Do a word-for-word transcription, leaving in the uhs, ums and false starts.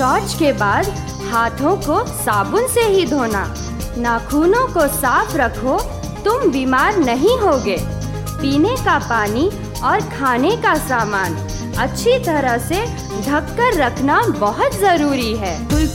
शौच के बाद हाथों को साबुन से ही धोना। नाखूनों को साफ रखो, तुम बीमार नहीं होगे। पीने का पानी और खाने का सामान अच्छी तरह से ढककर रखना बहुत ज़रूरी है।